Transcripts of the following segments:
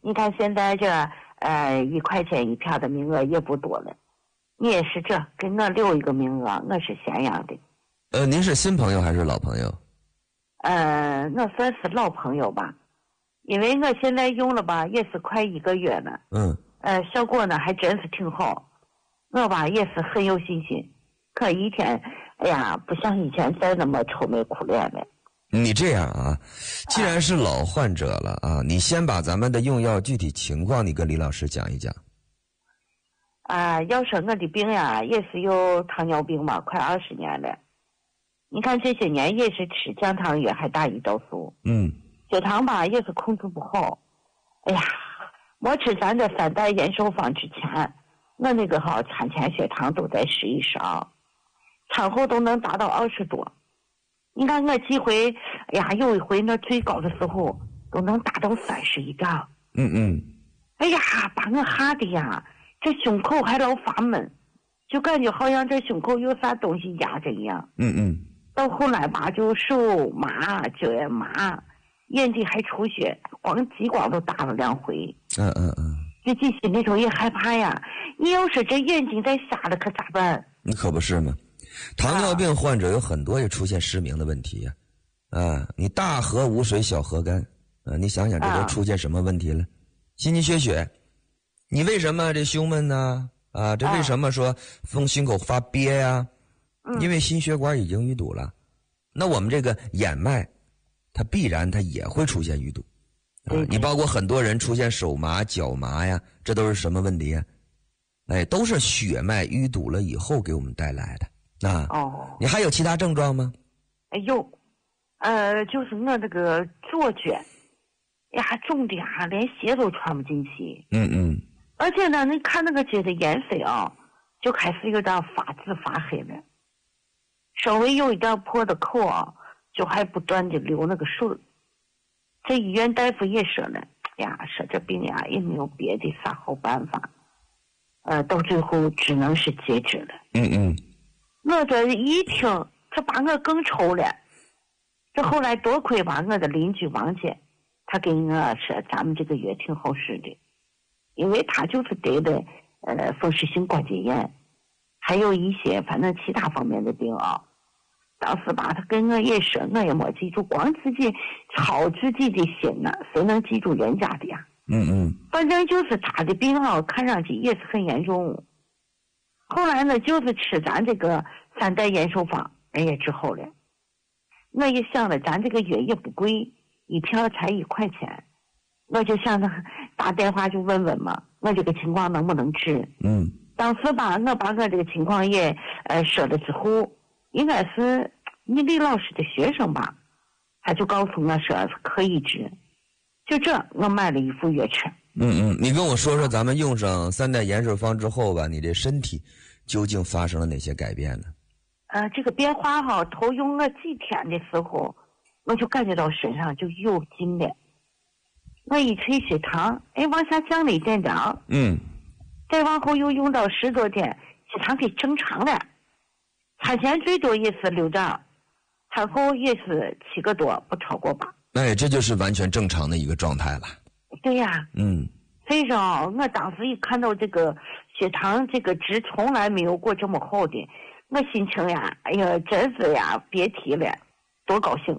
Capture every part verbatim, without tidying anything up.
你看现在这呃一块钱一票的名额也不多了，你也是这给我留一个名额，我是咸阳的。 呃，您是新朋友还是老朋友？ 呃，我算是老朋友吧，因为我现在用了吧，也是快一个月了。 嗯。 呃，效果呢还真是挺好，我吧也是很有信心，可一天，哎呀，不像以前再那么愁眉苦脸了。 你这样啊，既然是老患者了啊，你先把咱们的用药具体情况，你跟李老师讲一讲。 啊，要说我的病呀，也是有糖尿病嘛，快二十年了。你看这些年也是吃降糖药，还打胰岛素。 嗯。 血糖吧也是控制不好。哎呀，我吃咱这三代延寿方之前，我那个好产前血糖都在十一十二，产后都能达到二十多。你看我几回，哎呀，有一回那最高的时候都能达到三十以上。 嗯嗯。 哎呀，把我吓的呀，这胸口还老发闷，就感觉好像这胸口有啥东西压着一样。 嗯嗯。 到后来吧，就手麻，脚也麻，眼睛还出血，光激光都打了两回。 嗯嗯嗯。 自己心里头也害怕呀，你要是这眼睛再瞎了可咋办？ 你可不是吗？糖尿病患者有很多也出现失明的问题呀、啊，啊，你大河无水小河干，啊，你想想这都出现什么问题了？心肌缺血，你为什么这胸闷呢？啊，这为什么说风心口发憋呀、啊？因为心血管已经淤堵了，那我们这个眼脉，它必然它也会出现淤堵，啊，你包括很多人出现手麻、脚麻呀，这都是什么问题呀？哎，都是血脉淤堵了以后给我们带来的。啊， 哦， 你还有其他症状吗？ 哎呦，呃，就是我那个左脚，呀，肿的呀，连鞋都穿不进去。 嗯嗯。 而且呢，你看那个脚的颜色啊，就开始有点发紫发黑了，稍微有一点破的口啊，就还不断的流那个水。这医院大夫也说了，哎呀，说这病呀也没有别的啥好办法，呃，到最后只能是截肢了。 嗯嗯。 我这一听，这把我更愁了。这后来多亏吧，我的邻居王姐，她跟我说咱们这个药挺好使的，因为她就是得的呃风湿性关节炎，还有一些反正其他方面的病啊。当时吧，她跟我也说，我也没记住，光自己操自己的心呢，谁能记住人家的呀？ 嗯嗯。 反正就是她的病啊，看上去也是很严重。后来呢，就是吃咱这个三代延寿方，人也治好了。我也想了，咱这个药也不贵，一票才一块钱，我就想着打电话就问问嘛，我这个情况能不能治？ 嗯。 当时吧，我把我这个情况也呃说了之后，应该是你李老师的学生吧，他就告诉我说可以治，就这，我买了一副药吃。 嗯嗯，你跟我说说，咱们用上三代延寿方之后吧，你这身体究竟发生了哪些改变呢？ 呃，这个变化哈，头用了几天的时候，我就感觉到身上就有劲了。我一吹血糖，哎，往下降了一点点。 嗯。 再往后又用到十多天，血糖给正常了。产前最多也是六点，产后也是七个多，不超过八。 哎，这就是完全正常的一个状态了。 对呀。 嗯。 所以说，我当时一看到这个血糖这个值从来没有过这么好的，我心情呀，哎呀，真是呀，别提了，多高兴！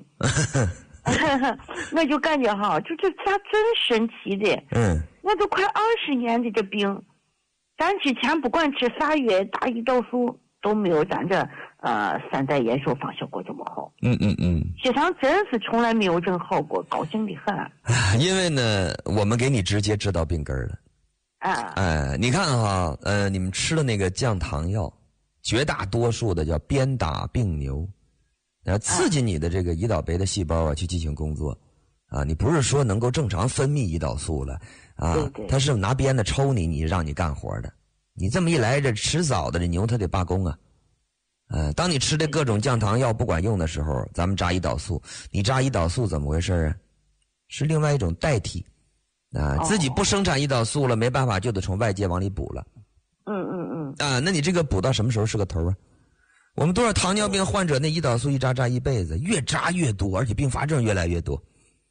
我就感觉哈，就这咋真神奇的？ 嗯。 我都快二十年的这病，咱之前不管吃啥药、打胰岛素，都没有咱这呃三代延寿方效果这么好。 嗯嗯嗯。 血糖真是从来没有这么好过，高兴的很。 因为呢，我们给你直接治到病根了。 啊。 哎，你看哈，呃，你们吃的那个降糖药，绝大多数的叫鞭打病牛，呃，刺激你的这个胰岛酶的细胞啊去进行工作，啊，你不是说能够正常分泌胰岛素了，啊， 对对， 它是拿鞭子抽你，你让你干活的，你这么一来，这迟早的这牛它得罢工啊，呃，当你吃的各种降糖药不管用的时候，咱们扎胰岛素，你扎胰岛素怎么回事啊？是另外一种代替，啊，自己不生产胰岛素了，没办法就得从外界往里补了。 嗯嗯嗯。 啊，那你这个补到什么时候是个头啊？我们多少糖尿病患者那胰岛素一扎扎一辈子，越扎越多，而且并发症越来越多。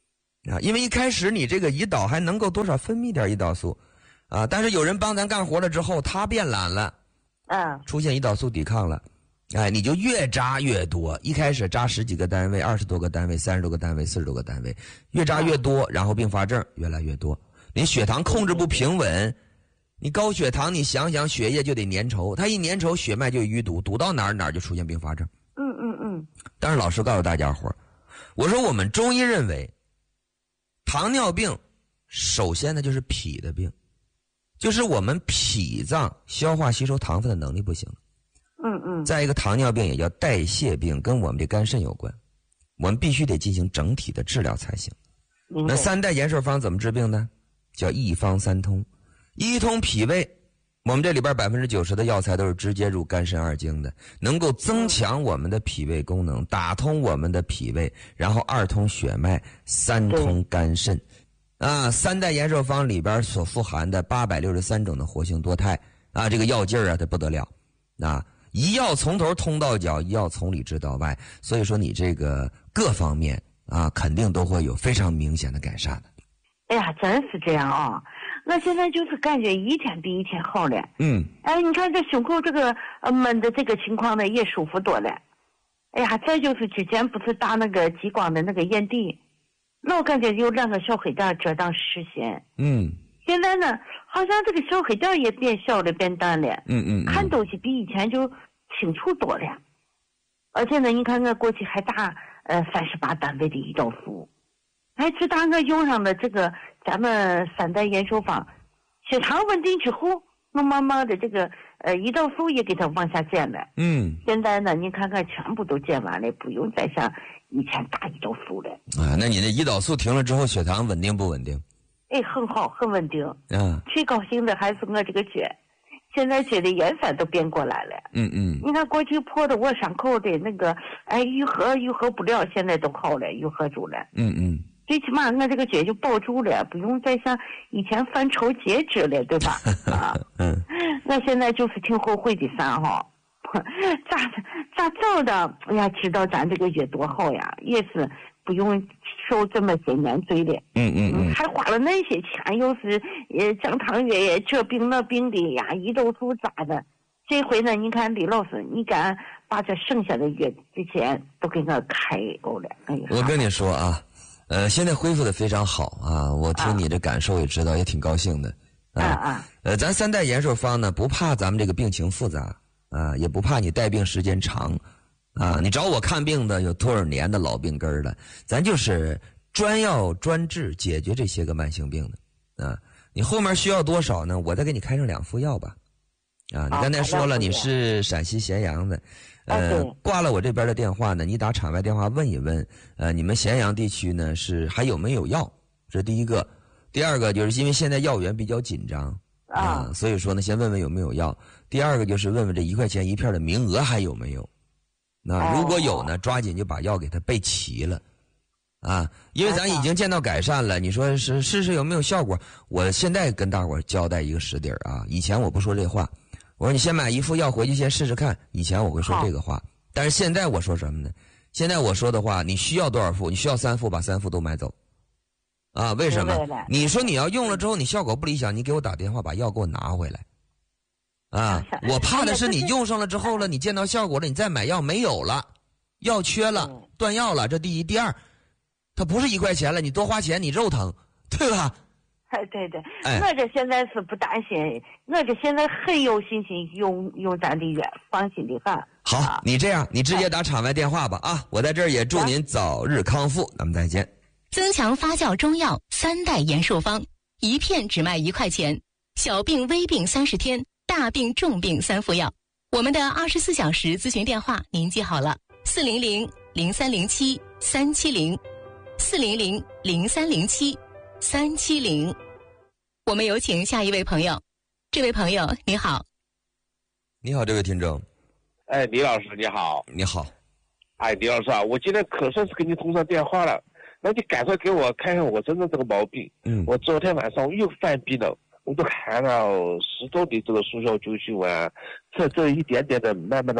啊，因为一开始你这个胰岛还能够多少分泌点胰岛素，啊，但是有人帮咱干活了之后，他变懒了， 嗯， 出现胰岛素抵抗了，哎，你就越扎越多，一开始扎十几个单位、二十多个单位、三十多个单位、四十多个单并，越扎越多，然后并发症越来越多，你血糖控制不平稳。你高血糖，你想想，血液就得粘稠，它一粘稠，血脉就淤堵，堵到哪儿哪儿就出现并发症。 嗯嗯嗯。 但是老师告诉大家伙，我说我们中医认为，糖尿病首先呢就是脾的病，就是我们脾脏消化吸收糖分的能力不行。 嗯嗯。 再一个，糖尿病也叫代谢病，跟我们这肝肾有关，我们必须得进行整体的治疗才行。那三代延寿方怎么治病呢？叫一方三通。一通脾胃，我们这里边百分之九十的药材都是直接入肝肾二经的，能够增强我们的脾胃功能，打通我们的脾胃，然后二通血脉，三通肝肾。啊，三代延寿方里边所富含的八百六十三种的活性多肽啊，这个药劲儿啊，它不得了啊！一药从头通到脚，一药从里治到外，所以说你这个各方面啊，肯定都会有非常明显的改善的。 哎呀，真是这样啊！我现在就是感觉一天比一天好了。 嗯。 哎，你看这胸口这个呃闷的这个情况呢，也舒服多了。哎呀，再就是之前不是打那个激光的那个眼底，老感觉有两个小黑点遮挡视线。 嗯。 现在呢，好像这个小黑点也变小了，变淡了。 嗯嗯。 看东西比以前就清楚多了。而且呢，你看我过去还打呃三十八单位的胰岛素。哎，直到我用上了这个咱们三代延寿方，血糖稳定之后，我慢慢的这个呃胰岛素也给它往下减了。 嗯。 现在呢，你看看全部都减完了，不用再像以前打胰岛素了。 啊，那你的胰岛素停了之后，血糖稳定不稳定？ 哎，很好，很稳定。 啊。 最高兴的还是我这个脚，现在脚的颜色都变过来了。 嗯嗯。 你看过去破的我伤口的那个，哎，愈合愈合不了，现在都好了，愈合住了。 嗯嗯。 最起码我这个脚就保住了，不用再像以前犯抽截肢了，对吧？啊， 嗯， 我现在就是挺后悔的三哈，咋咋早的？哎呀，知道咱这个药多好呀，也是不用受这么些年罪了。 嗯嗯嗯， 还花了那些钱，又是呃降糖药这病那病的呀，胰岛素咋的？这回呢，你看李老师，你敢把这剩下的药之前都给我开够了？哎呀， 我跟你说啊。呃，现在恢复的非常好啊！我听你的感受也知道，也挺高兴的。 啊啊。 呃，咱三代延寿方呢，不怕咱们这个病情复杂啊，也不怕你带病时间长啊。你找我看病的有多少年的老病根儿了，咱就是专药专治解决这些个慢性病的啊。你后面需要多少呢？我再给你开上两副药吧。啊，你刚才说了你是陕西咸阳的。呃，挂了我这边的电话呢，你打场外电话问一问，呃，你们咸阳地区呢是还有没有药？这是第一个。第二个就是因为现在药源比较紧张啊、呃，所以说呢，先问问有没有药。第二个就是问问这一块钱一片的名额还有没有？那如果有呢，抓紧就把药给它备齐了啊，因为咱已经见到改善了。你说是试试有没有效果？我现在跟大伙儿交代一个实底儿啊，以前我不说这话。我说你先买一副药回去先试试看，以前我会说这个话，但是现在我说什么呢？现在我说的话，你需要多少副？你需要三副，把三副都买走。啊，为什么？你说你要用了之后你效果不理想，你给我打电话把药给我拿回来。啊，我怕的是你用上了之后了，你见到效果了，你再买药没有了，药缺了，断药了，这第一。第二，它不是一块钱了，你多花钱你肉疼，对吧？ 哎，对对，哎、我这现在是不担心，我这现在很有信心用用咱的药，放心的很。 好，啊、你这样，你直接打场外电话吧啊！我在这儿也祝您早日康复，咱们再见。 增强发酵中药三代延寿方，一片只卖一块钱，小病微病三十天，大病重病三副药。我们的二十四小时咨询电话您记好了：四零零零三零七三七零，四零零零三零七三七零。我们有请下一位朋友。这位朋友你好。 你好，这位听众。 哎，李老师你好。 你好。 哎，李老师啊，我今天可算是跟你通上电话了，那你赶快给我看看我真正这个毛病。 嗯。 我昨天晚上又犯病了，我都看了十多的这个速效救心丸，这这一点点的慢慢的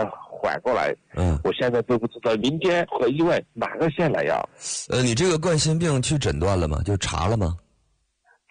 缓过来。 嗯， 我现在都不知道民间和医院哪个先来呀？ 呃，你这个冠心病去诊断了吗？就查了吗？